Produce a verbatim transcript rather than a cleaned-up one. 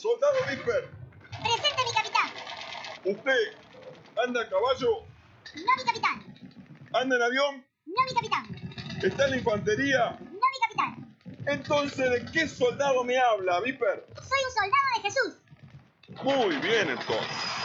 Soldado Viper. Presente, mi capitán. ¿Usted anda a caballo? No, mi capitán. ¿Anda en avión? No, mi capitán. ¿Está en la infantería? No, mi capitán. Entonces, ¿de qué soldado me habla, Viper? Soy un soldado de Jesús. Muy bien, entonces.